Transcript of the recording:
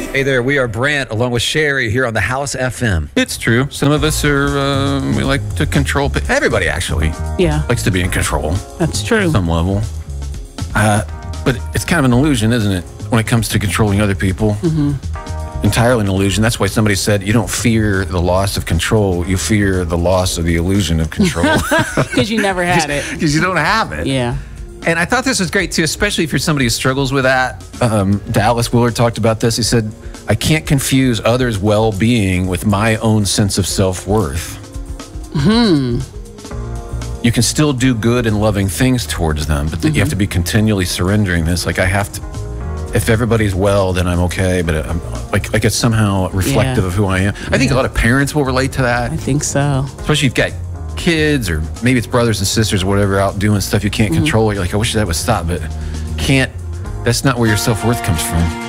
Hey there, we are Brant along with Sherry here on the House FM. It's true. Some of us are, we like to control. Everybody actually likes to be in control. That's true. At some level. But it's kind of an illusion, isn't it? When it comes to controlling other people. Entirely an illusion. That's why somebody said you don't fear the loss of control. You fear the loss of the illusion of control. Because you never had it. Because you don't have it. Yeah. And I thought this was great too, especially if you're somebody who struggles with that. Dallas Willard talked about this. He said, I can't confuse others' well-being with my own sense of self-worth. You can still do good and loving things towards them, but you have to be continually surrendering this. Like, I have to, if everybody's well, then I'm okay, but I'm, like it's somehow reflective of who I am. I think a lot of parents will relate to that. I think so. Especially if you've got kids, or maybe it's brothers and sisters or whatever out doing stuff you can't control. You're like, I wish that would stop, but can't. That's not where your self-worth comes from.